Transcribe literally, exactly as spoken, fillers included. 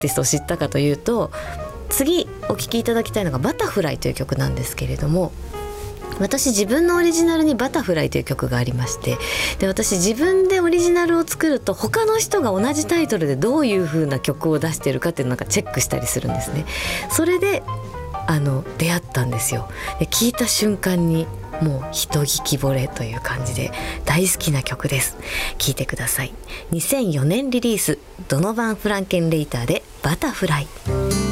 ティストを知ったかというと、次お聴きいただきたいのがバタフライという曲なんですけれども、私自分のオリジナルにバタフライという曲がありまして、で私自分でオリジナルを作ると他の人が同じタイトルでどういう風な曲を出してるかっていうのをなんかチェックしたりするんですね。それであの出会ったんですよ。で聞いた瞬間にもう一聞き惚れという感じで大好きな曲です。聴いてください。にせんよねんリリース、ドノバン・フランケンレイターでバタフライ。